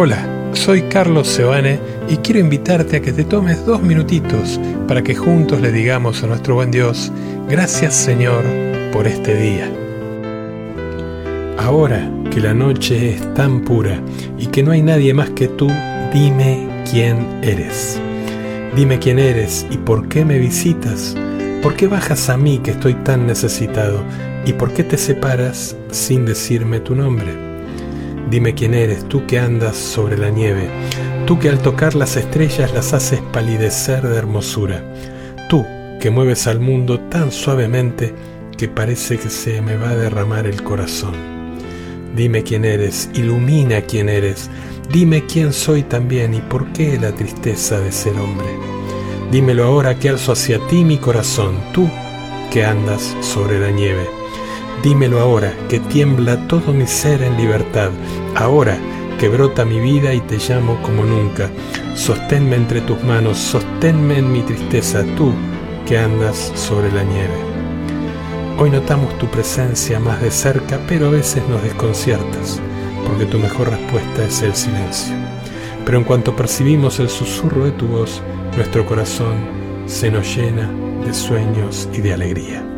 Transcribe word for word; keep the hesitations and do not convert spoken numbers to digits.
Hola, soy Carlos Sebane y quiero invitarte a que te tomes dos minutitos para que juntos le digamos a nuestro buen Dios, gracias Señor por este día. Ahora que la noche es tan pura y que no hay nadie más que tú, dime quién eres. Dime quién eres y por qué me visitas. ¿Por qué bajas a mí que estoy tan necesitado? ¿Y por qué te separas sin decirme tu nombre? Dime quién eres, tú que andas sobre la nieve, tú que al tocar las estrellas las haces palidecer de hermosura, tú que mueves al mundo tan suavemente que parece que se me va a derramar el corazón. Dime quién eres, ilumina quién eres, dime quién soy también y por qué la tristeza de ser hombre. Dímelo ahora que alzo hacia ti mi corazón, tú que andas sobre la nieve. Dímelo ahora que tiembla todo mi ser en libertad, ahora que brota mi vida y te llamo como nunca. Sosténme entre tus manos, sosténme en mi tristeza, tú que andas sobre la nieve. Hoy notamos tu presencia más de cerca, pero a veces nos desconciertas, porque tu mejor respuesta es el silencio. Pero en cuanto percibimos el susurro de tu voz, nuestro corazón se nos llena de sueños y de alegría.